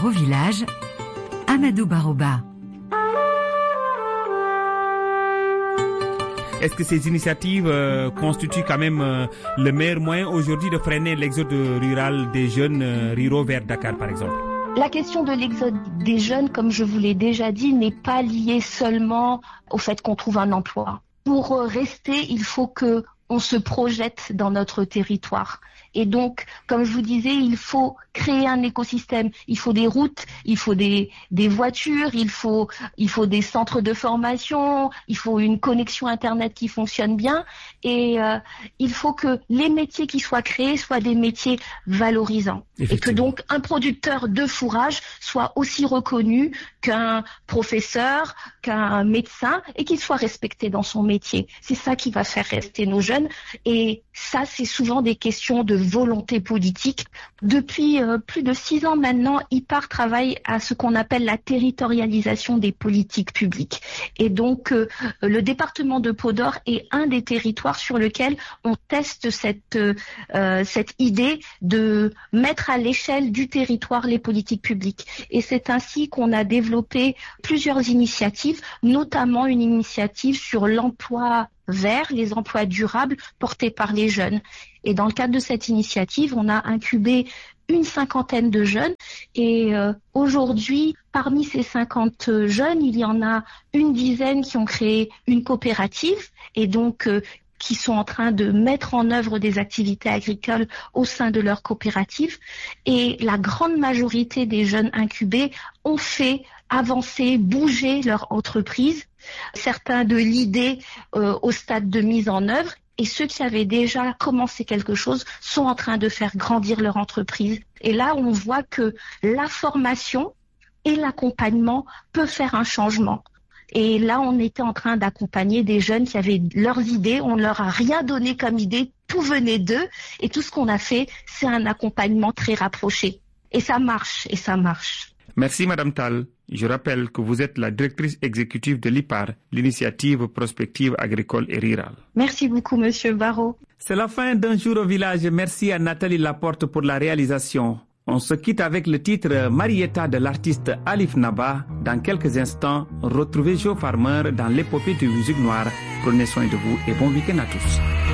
au village, Amadou Baroba. Est-ce que ces initiatives constituent quand même le meilleur moyen aujourd'hui de freiner l'exode rural des jeunes ruraux vers Dakar, par exemple? La question de l'exode des jeunes, comme je vous l'ai déjà dit, n'est pas liée seulement au fait qu'on trouve un emploi. Pour rester, il faut qu'on se projette dans notre territoire. Et donc, comme je vous disais, il faut créer un écosystème. Il faut des routes, il faut des voitures, il faut des centres de formation, il faut une connexion Internet qui fonctionne bien. Et il faut que les métiers qui soient créés soient des métiers valorisants. Et que donc un producteur de fourrage soit aussi reconnu qu'un professeur, qu'un médecin, et qu'il soit respecté dans son métier. C'est ça qui va faire rester nos jeunes. Et ça, c'est souvent des questions de volonté politique. Depuis plus de 6 ans maintenant, IPAR travaille à ce qu'on appelle la territorialisation des politiques publiques. Et donc, le département de Podor est un des territoires sur lequel on teste cette idée de mettre à l'échelle du territoire les politiques publiques. Et c'est ainsi qu'on a développé plusieurs initiatives, notamment une initiative sur l'emploi vert, les emplois durables portés par les jeunes. Et dans le cadre de cette initiative, on a incubé une 50aine de jeunes et aujourd'hui, parmi ces 50 jeunes, il y en a une dizaine qui ont créé une coopérative et donc qui sont en train de mettre en œuvre des activités agricoles au sein de leur coopérative. Et la grande majorité des jeunes incubés ont fait avancer, bouger leur entreprise, certains de l'idée au stade de mise en œuvre, et ceux qui avaient déjà commencé quelque chose sont en train de faire grandir leur entreprise. Et là, on voit que la formation et l'accompagnement peuvent faire un changement. Et là, on était en train d'accompagner des jeunes qui avaient leurs idées, on ne leur a rien donné comme idée, tout venait d'eux, et tout ce qu'on a fait, c'est un accompagnement très rapproché. Et ça marche, et ça marche. Merci Madame Tall. Je rappelle que vous êtes la directrice exécutive de l'IPAR, l'initiative prospective agricole et rurale. Merci beaucoup Monsieur Barraud. C'est la fin d'un jour au village. Merci à Nathalie Laporte pour la réalisation. On se quitte avec le titre Marietta de l'artiste Alif Naba. Dans quelques instants, retrouvez Joe Farmer dans l'épopée de musique noire. Prenez soin de vous et bon week-end à tous.